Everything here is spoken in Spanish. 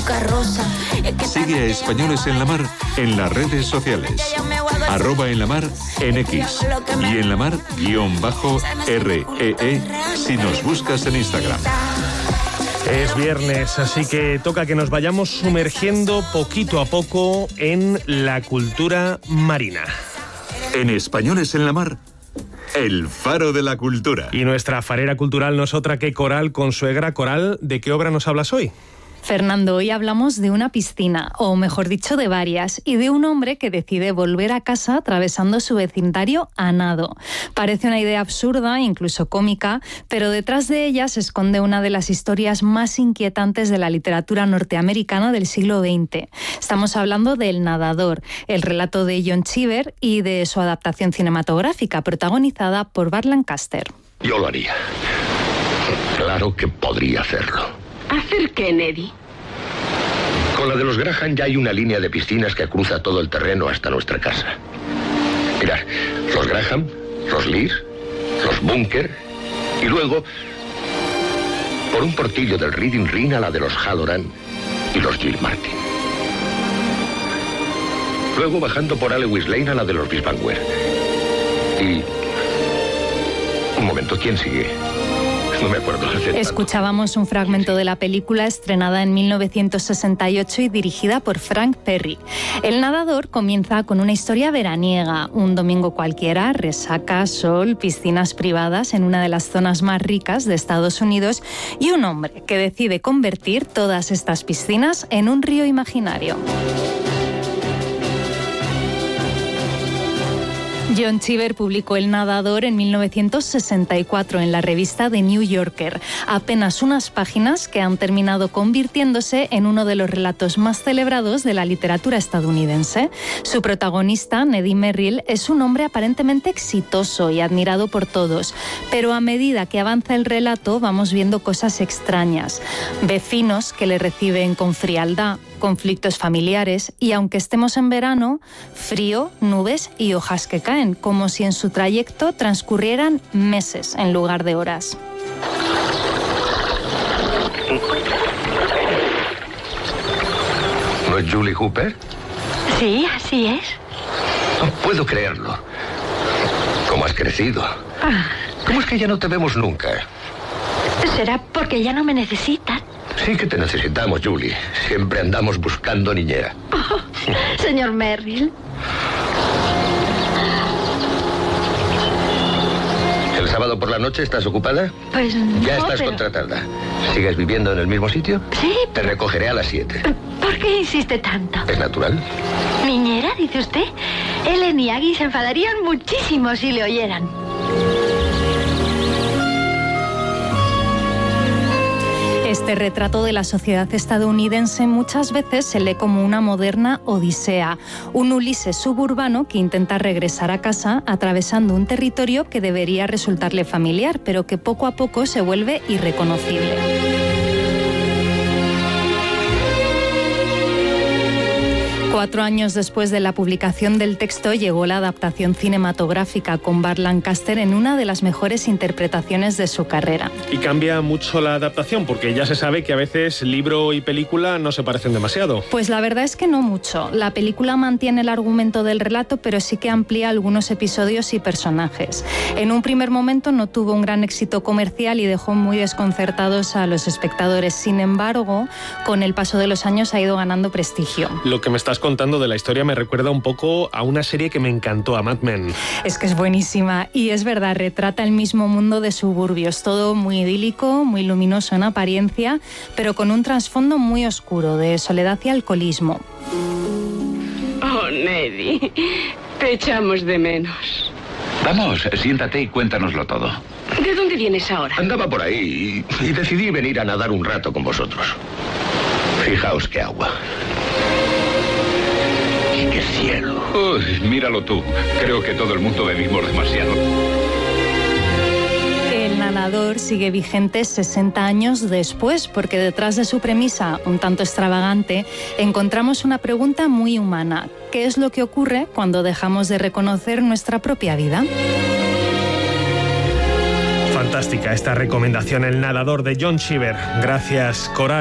Sigue a Españoles en la Mar en las redes sociales. @enlamar en X y enlamar_REE si nos buscas en Instagram. Es viernes, así que toca que nos vayamos sumergiendo poquito a poco en la cultura marina. En Españoles en la Mar, el faro de la cultura. Y nuestra farera cultural no es otra que Coral Consuegra. Coral, ¿de qué obra nos hablas hoy? Fernando, hoy hablamos de una piscina, o mejor dicho, de varias, y de un hombre que decide volver a casa atravesando su vecindario a nado. Parece una idea absurda, incluso cómica, pero detrás de ella se esconde una de las historias más inquietantes de la literatura norteamericana del siglo XX. Estamos hablando de El nadador, el relato de John Cheever y de su adaptación cinematográfica, protagonizada por Burt Lancaster. Yo lo haría. Claro que podría hacerlo. ¿Hacer qué, Neddy? Con la de los Graham ya hay una línea de piscinas que cruza todo el terreno hasta nuestra casa. Mirad, los Graham, los Lear, los Bunker y luego, por un portillo del Reading Ring a la de los Halloran y los Gilmartin. Luego bajando por Alewis Lane a la de los Bisbanwer. Y... un momento, ¿quién sigue? No me acuerdo. Escuchábamos un fragmento de la película estrenada en 1968 y dirigida por Frank Perry. El nadador comienza con una historia veraniega. Un domingo cualquiera, resaca, sol, piscinas privadas en una de las zonas más ricas de Estados Unidos y un hombre que decide convertir todas estas piscinas en un río imaginario. John Cheever publicó El nadador en 1964 en la revista The New Yorker. Apenas unas páginas que han terminado convirtiéndose en uno de los relatos más celebrados de la literatura estadounidense. Su protagonista, Neddy Merrill, es un hombre aparentemente exitoso y admirado por todos, pero a medida que avanza el relato vamos viendo cosas extrañas. Vecinos que le reciben con frialdad, conflictos familiares y, aunque estemos en verano, frío, nubes y hojas que caen, como si en su trayecto transcurrieran meses en lugar de horas. ¿No es Julie Hooper? Sí, así es. No puedo creerlo. ¿Cómo has crecido? ¿Cómo es que ya no te vemos nunca? ¿Será porque ya no me necesitan? Sí que te necesitamos, Julie. Siempre andamos buscando niñera. Oh, señor Merrill. ¿El sábado por la noche estás ocupada? Pues no, ya estás contratada. ¿Sigues viviendo en el mismo sitio? Sí. Te recogeré a las 7. ¿Por qué insiste tanto? ¿Es natural? ¿Niñera, dice usted? Ellen y Aggie se enfadarían muchísimo si le oyeran. Este retrato de la sociedad estadounidense muchas veces se lee como una moderna odisea, un Ulises suburbano que intenta regresar a casa atravesando un territorio que debería resultarle familiar, pero que poco a poco se vuelve irreconocible. 4 años después de la publicación del texto llegó la adaptación cinematográfica con Burt Lancaster en una de las mejores interpretaciones de su carrera. Y cambia mucho la adaptación, porque ya se sabe que a veces libro y película no se parecen demasiado. Pues la verdad es que no mucho. La película mantiene el argumento del relato, pero sí que amplía algunos episodios y personajes. En un primer momento no tuvo un gran éxito comercial y dejó muy desconcertados a los espectadores. Sin embargo, con el paso de los años ha ido ganando prestigio. Lo que me estás contando de la historia me recuerda un poco a una serie que me encantó, a Mad Men. Es que es buenísima y es verdad, retrata el mismo mundo de suburbios, todo muy idílico, muy luminoso en apariencia, pero con un trasfondo muy oscuro de soledad y alcoholismo. Oh, Neddy, te echamos de menos. Vamos, siéntate y cuéntanoslo todo. ¿De dónde vienes ahora? Andaba por ahí y decidí venir a nadar un rato con vosotros. Fijaos qué agua. Y qué cielo. Uy, míralo tú. Creo que todo el mundo bebimos demasiado. El nadador sigue vigente 60 años después, porque detrás de su premisa, un tanto extravagante, encontramos una pregunta muy humana. ¿Qué es lo que ocurre cuando dejamos de reconocer nuestra propia vida? Fantástica esta recomendación, El nadador de John Cheever. Gracias, Coral.